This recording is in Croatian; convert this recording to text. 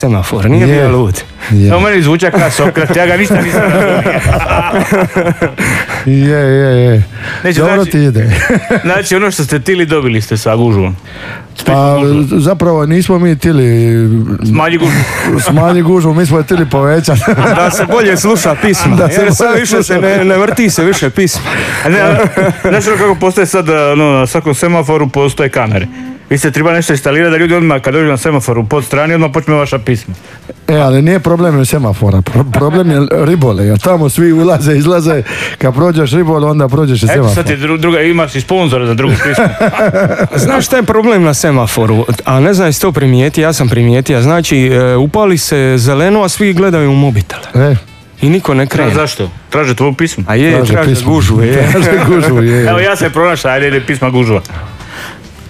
semafor, nije bio lud. To meni zvuča kao Sokrat, ja ga ništa nisam razumio. Je. Dobro ti ide. Znači, ono što ste tili dobili ste sa gužvom. Pa zapravo nismo mi tili smanji gužvu, mi smo tili povećati. Da se bolje sluša pisma, jer sad više se ne vrti se više pisma. Znaš kako postoje sad, na svakom semaforu postoje kamere. Vi ste treba nešto instalirati da ljudi odmah kad dođu na semaforu pod strani odmah počne vaša pisma. Ali nije problem semafora, problem je ribole, jer tamo svi ulaze, izlaze, kad prođeš ribole onda prođeš i semafor. Sad ti imaš i sponzora za drugu pismu. Znaš šta je problem na semaforu, a ne znam jesi to primijeti, ja sam primijetio, znači upali se zeleno, a svi gledaju u mobitele. I niko ne krene. Zašto? Traže tvoju pismu? A traže gužvu, Traže gužvu, je. Evo ja se pronašao, ajde pisma gužva.